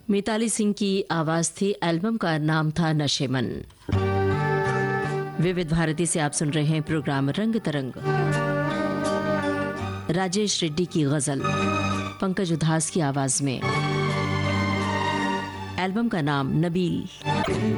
मिताली सिंह की आवाज थी। एल्बम का नाम था नशेमन। विविध भारती से आप सुन रहे हैं प्रोग्राम रंग तरंग। राजेश रेड्डी की गजल पंकज उधास की आवाज में। एल्बम का नाम नबील।